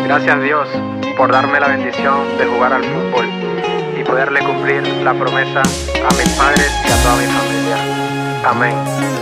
Gracias Dios por darme la bendición de jugar al fútbol y poderle cumplir la promesa a mis padres y a toda mi familia. Amén.